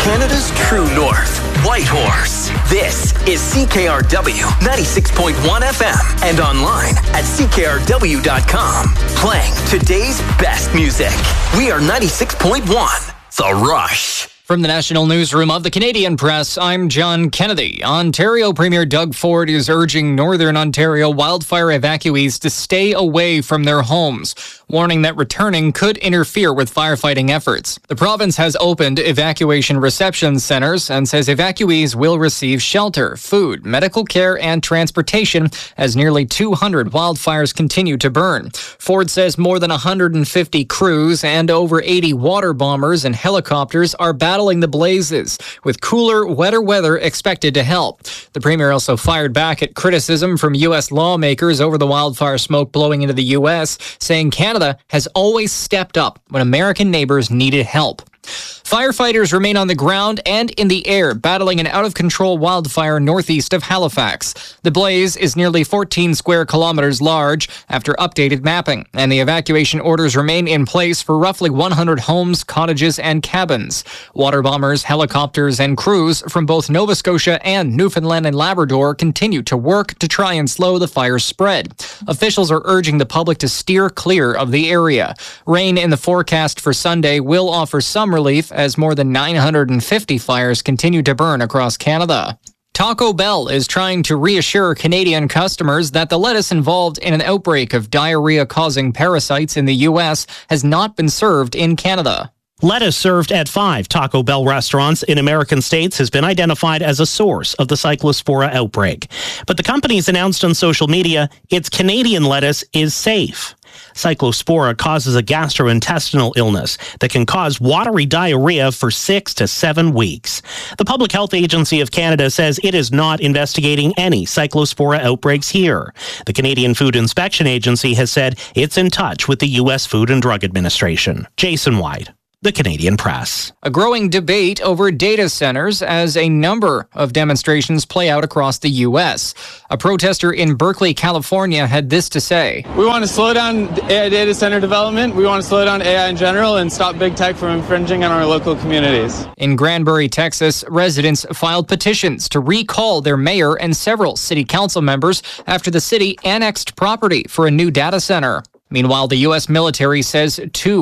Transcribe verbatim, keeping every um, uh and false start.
Canada's true north, Whitehorse. This is C K R W ninety-six point one F M and online at C K R W dot com. Playing today's best music. We are ninety-six point one, The Rush. From the National Newsroom of the Canadian Press, I'm John Kennedy. Ontario Premier Doug Ford is urging Northern Ontario wildfire evacuees to stay away from their homes, warning that returning could interfere with firefighting efforts. The province has opened evacuation reception centers and says evacuees will receive shelter, food, medical care, and transportation as nearly two hundred wildfires continue to burn. Ford says more than one hundred fifty crews and over eighty water bombers and helicopters are battling the blazes, with cooler, wetter weather expected to help. The Premier also fired back at criticism from U S lawmakers over the wildfire smoke blowing into the U S, saying Canada has always stepped up when American neighbors needed help. Firefighters remain on the ground and in the air, battling an out-of-control wildfire northeast of Halifax. The blaze is nearly fourteen square kilometers large after updated mapping, and the evacuation orders remain in place for roughly one hundred homes, cottages, and cabins. Water bombers, helicopters, and crews from both Nova Scotia and Newfoundland and Labrador continue to work to try and slow the fire's spread. Officials are urging the public to steer clear of the area. Rain in the forecast for Sunday will offer some relief as more than nine hundred fifty fires continue to burn across Canada. Taco Bell is trying to reassure Canadian customers that the lettuce involved in an outbreak of diarrhea-causing parasites in the U S has not been served in Canada. Lettuce served at five Taco Bell restaurants in American states has been identified as a source of the Cyclospora outbreak. But the company's announced on social media its Canadian lettuce is safe. Cyclospora causes a gastrointestinal illness that can cause watery diarrhea for six to seven weeks. The Public Health Agency of Canada says it is not investigating any Cyclospora outbreaks here. The Canadian Food Inspection Agency has said it's in touch with the U S Food and Drug Administration. Jason White, The Canadian Press. A growing debate over data centers as a number of demonstrations play out across the U S. A protester in Berkeley, California had this to say. We want to slow down A I data center development. We want to slow down A I in general and stop big tech from infringing on our local communities. In Granbury, Texas, residents filed petitions to recall their mayor and several city council members after the city annexed property for a new data center. Meanwhile, the U S military says two